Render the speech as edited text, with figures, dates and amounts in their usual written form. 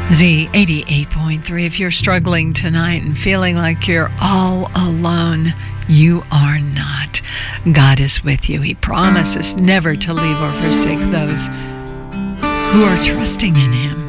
Z88.3. If you're struggling tonight and feeling like you're all alone, you are not. God is with you. He promises never to leave or forsake those who are trusting in Him.